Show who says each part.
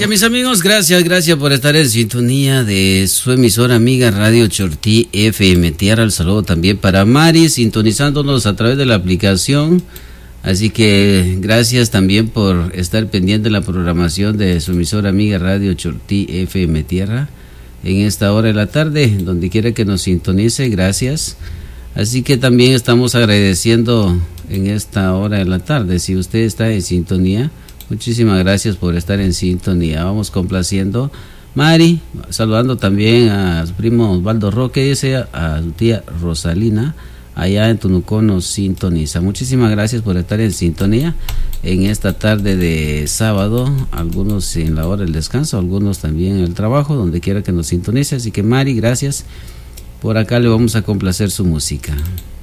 Speaker 1: Gracias, mis amigos, gracias por estar en sintonía de su emisora amiga Radio Chortí FM Tierra. El saludo también para Mari, sintonizándonos a través de la aplicación. Así que gracias también por estar pendiente de la programación de su emisora amiga Radio Chortí FM Tierra en esta hora de la tarde, donde quiera que nos sintonice, gracias. Así que también estamos agradeciendo en esta hora de la tarde, si usted está en sintonía, muchísimas gracias por estar en sintonía. Vamos complaciendo Mari, saludando también a su primo Osvaldo Roque, a su tía Rosalina, allá en Tunucó nos sintoniza. Muchísimas gracias por estar en sintonía en esta tarde de sábado, algunos en la hora del descanso, algunos también en el trabajo, donde quiera que nos sintonice. Así que Mari, gracias. Por acá le vamos a complacer su música.